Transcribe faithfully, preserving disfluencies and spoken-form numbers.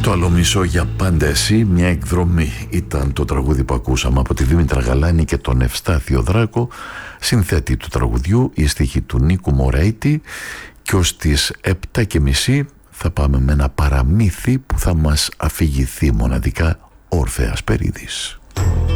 Το άλλο μισό για πάντα εσύ, μια εκδρομή ήταν το τραγούδι που ακούσαμε από τη Δήμητρα Γαλάνη και τον Ευστάθιο Δράκο, συνθέτη του τραγουδιού, η στίχη του Νίκου Μωραίτη, και ως τις επτά και μισή θα πάμε με ένα παραμύθι που θα μας αφηγηθεί μοναδικά ο Ορφέας Περίδης.